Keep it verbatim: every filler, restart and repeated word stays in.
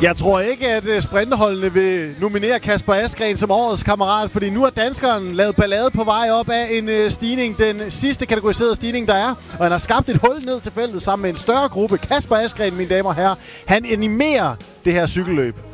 Jeg tror ikke, at sprinterholdene vil nominere Kasper Asgreen som årets kammerat, fordi nu har danskeren lavet ballade på vej op af en stigning, den sidste kategoriserede stigning, der er. Og han har skabt et hul ned til feltet sammen med en større gruppe. Kasper Asgreen, mine damer og herrer, han animerer det her cykelløb.